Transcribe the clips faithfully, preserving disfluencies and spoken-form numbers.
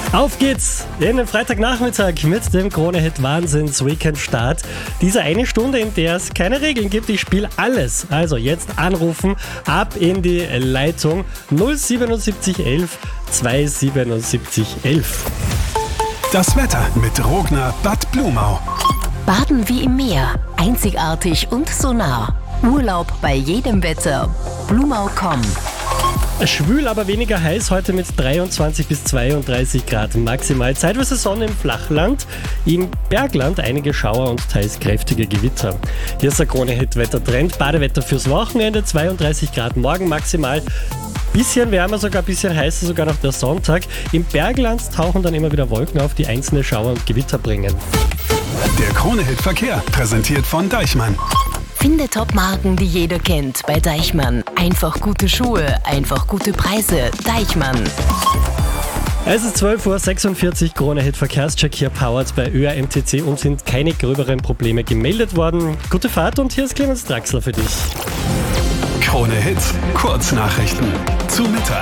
Auf geht's in den Freitagnachmittag mit dem Krone-Hit Wahnsinns-Weekend-Start. Diese eine Stunde, in der es keine Regeln gibt. Ich spiele alles. Also jetzt anrufen, ab in die Leitung null siebenundsiebzig elf zweihundertsiebenundsiebzig elf. Das Wetter mit Rogner Bad Blumau. Baden wie im Meer, einzigartig und so nah. Urlaub bei jedem Wetter. Blumau punkt com. Schwül, aber weniger heiß, heute mit dreiundzwanzig bis zweiunddreißig Grad maximal. Zeitweise Sonne im Flachland, im Bergland einige Schauer und teils kräftige Gewitter. Hier ist der Krone-Hit-Wettertrend. Badewetter fürs Wochenende, zweiunddreißig Grad morgen maximal. Bisschen wärmer, sogar ein bisschen heißer, sogar noch der Sonntag. Im Bergland tauchen dann immer wieder Wolken auf, die einzelne Schauer und Gewitter bringen. Der Krone-Hit-Verkehr, präsentiert von Deichmann. Finde Top-Marken, die jeder kennt, bei Deichmann. Einfach gute Schuhe, einfach gute Preise. Deichmann. Es ist zwölf Uhr sechsundvierzig, Krone-Hit-Verkehrscheck hier powered bei Ö A M T C und sind keine gröberen Probleme gemeldet worden. Gute Fahrt und hier ist Clemens Draxler für dich. Krone-Hit, Kurznachrichten zu Mittag.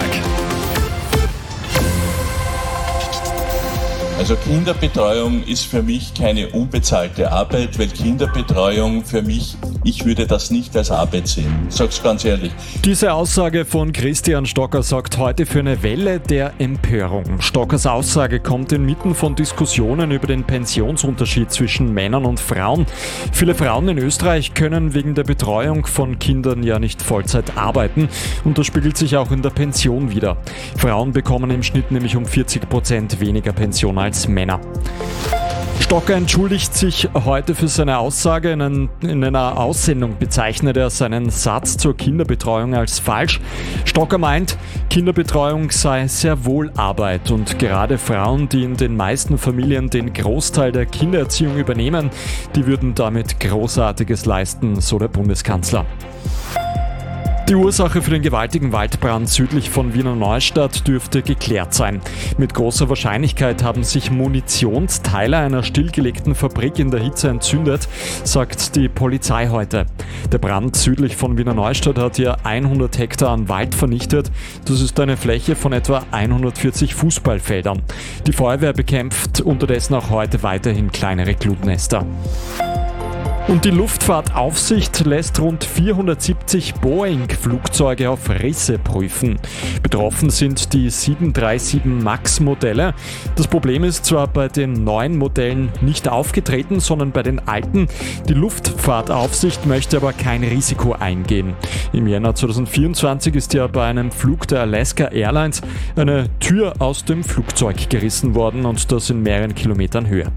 Also Kinderbetreuung ist für mich keine unbezahlte Arbeit, weil Kinderbetreuung für mich, ich würde das nicht als Arbeit sehen. Ich sag's ganz ehrlich. Diese Aussage von Christian Stocker sorgt heute für eine Welle der Empörung. Stockers Aussage kommt inmitten von Diskussionen über den Pensionsunterschied zwischen Männern und Frauen. Viele Frauen in Österreich können wegen der Betreuung von Kindern ja nicht Vollzeit arbeiten und das spiegelt sich auch in der Pension wider. Frauen bekommen im Schnitt nämlich um vierzig Prozent weniger Pension als Männer. Stocker entschuldigt sich heute für seine Aussage. In, in einer Aussendung bezeichnet er seinen Satz zur Kinderbetreuung als falsch. Stocker meint, Kinderbetreuung sei sehr wohl Arbeit und gerade Frauen, die in den meisten Familien den Großteil der Kindererziehung übernehmen, die würden damit Großartiges leisten, so der Bundeskanzler. Die Ursache für den gewaltigen Waldbrand südlich von Wiener Neustadt dürfte geklärt sein. Mit großer Wahrscheinlichkeit haben sich Munitionsteile einer stillgelegten Fabrik in der Hitze entzündet, sagt die Polizei heute. Der Brand südlich von Wiener Neustadt hat hier hundert Hektar an Wald vernichtet. Das ist eine Fläche von etwa hundertvierzig Fußballfeldern. Die Feuerwehr bekämpft unterdessen auch heute weiterhin kleinere Glutnester. Und die Luftfahrtaufsicht lässt rund vierhundertsiebzig Boeing-Flugzeuge auf Risse prüfen. Betroffen sind die sieben drei sieben Max-Modelle. Das Problem ist zwar bei den neuen Modellen nicht aufgetreten, sondern bei den alten. Die Luftfahrtaufsicht möchte aber kein Risiko eingehen. Im Jänner zweitausendvierundzwanzig ist ja bei einem Flug der Alaska Airlines eine Tür aus dem Flugzeug gerissen worden und das in mehreren Kilometern Höhe.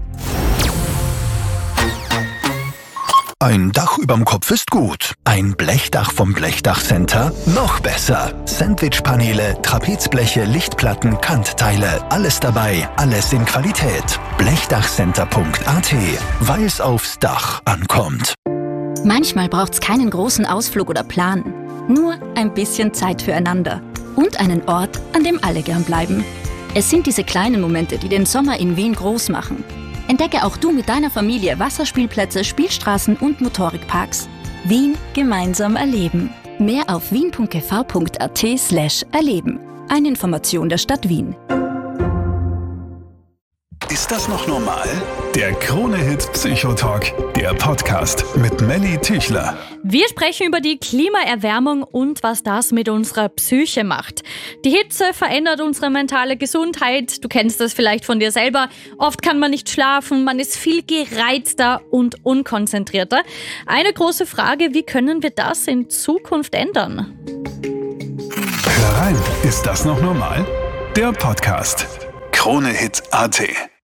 Ein Dach überm Kopf ist gut. Ein Blechdach vom Blechdach-Center? Noch besser. Sandwichpaneele, Trapezbleche, Lichtplatten, Kantteile. Alles dabei, alles in Qualität. Blechdachcenter punkt a t, weil es aufs Dach ankommt. Manchmal braucht's keinen großen Ausflug oder Plan. Nur ein bisschen Zeit füreinander. Und einen Ort, an dem alle gern bleiben. Es sind diese kleinen Momente, die den Sommer in Wien groß machen. Entdecke auch du mit deiner Familie Wasserspielplätze, Spielstraßen und Motorikparks. Wien gemeinsam erleben. Mehr auf wien punkt g v punkt a t slash erleben. Eine Information der Stadt Wien. Ist das noch normal? Der Krone-Hit Psychotalk, der Podcast mit Melly Tüchler. Wir sprechen über die Klimaerwärmung und was das mit unserer Psyche macht. Die Hitze verändert unsere mentale Gesundheit. Du kennst das vielleicht von dir selber. Oft kann man nicht schlafen, man ist viel gereizter und unkonzentrierter. Eine große Frage, wie können wir das in Zukunft ändern? Hör rein, ist das noch normal? Der Podcast. Krone-Hit punkt a t.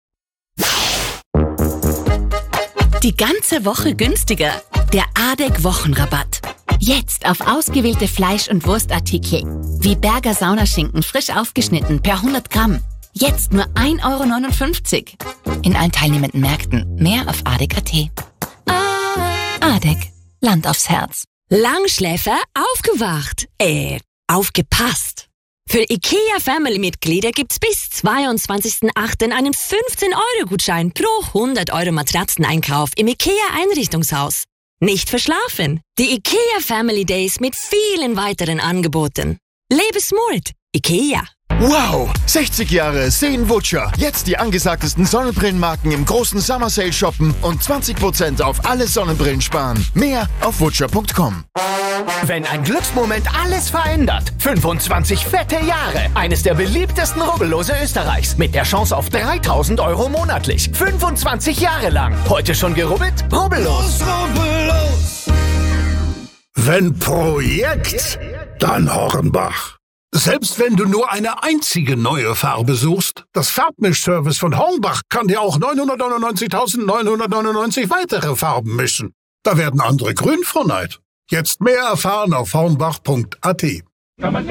Die ganze Woche günstiger. Der A D E C-Wochenrabatt. Jetzt auf ausgewählte Fleisch- und Wurstartikel. Wie Berger Saunaschinken frisch aufgeschnitten per hundert Gramm. Jetzt nur ein Euro neunundfünfzig. In allen teilnehmenden Märkten. Mehr auf A D E C punkt a t. A D E C. Land aufs Herz. Langschläfer aufgewacht. Äh, aufgepasst. Für IKEA Family-Mitglieder gibt's bis zweiundzwanzigsten achten einen fünfzehn Euro Gutschein pro hundert Euro Matratzeneinkauf im IKEA Einrichtungshaus. Nicht verschlafen. Die IKEA Family Days mit vielen weiteren Angeboten. Lebe smart. IKEA. Wow! sechzig Jahre Seen Wutscher. Jetzt die angesagtesten Sonnenbrillenmarken im großen Summer Sale shoppen und zwanzig Prozent auf alle Sonnenbrillen sparen. Mehr auf wutscher punkt com. Wenn ein Glücksmoment alles verändert. fünfundzwanzig fette Jahre. Eines der beliebtesten Rubbellose Österreichs. Mit der Chance auf dreitausend Euro monatlich. fünfundzwanzig Jahre lang. Heute schon gerubbelt? Rubbellos. Rubbellos. Wenn Projekt, dann Hornbach. Selbst wenn du nur eine einzige neue Farbe suchst, das Farbmischservice von Hornbach kann dir auch neunhundertneunundneunzigtausendneunhundertneunundneunzig weitere Farben mischen. Da werden andere grün vor Neid. Jetzt mehr erfahren auf hornbach punkt a t. Alles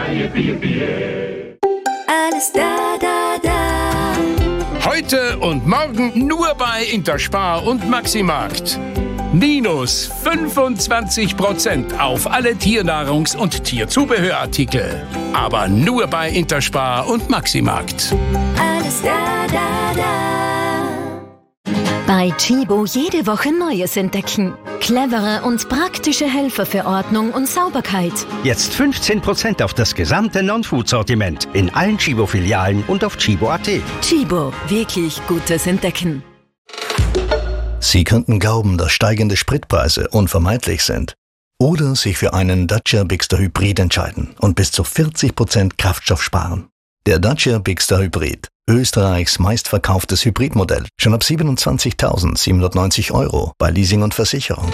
da, da, da. Heute und morgen nur bei Interspar und Maximarkt. Minus fünfundzwanzig Prozent auf alle Tiernahrungs- und Tierzubehörartikel. Aber nur bei Interspar und Maximarkt. Alles da, da, da. Bei Chibo jede Woche Neues entdecken. Clevere und praktische Helfer für Ordnung und Sauberkeit. Jetzt fünfzehn Prozent auf das gesamte Non-Food-Sortiment in allen Chibo-Filialen und auf chibo punkt a t. Chibo, wirklich gutes Entdecken. Sie könnten glauben, dass steigende Spritpreise unvermeidlich sind. Oder sich für einen Dacia Bigster Hybrid entscheiden und bis zu vierzig Prozent Kraftstoff sparen. Der Dacia Bigster Hybrid, Österreichs meistverkauftes Hybridmodell, schon ab siebenundzwanzigtausendsiebenhundertneunzig Euro bei Leasing und Versicherung.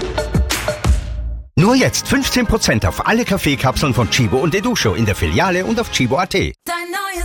Nur jetzt fünfzehn Prozent auf alle Kaffeekapseln von Chibo und Educho in der Filiale und auf chibo punkt a t. Dein neues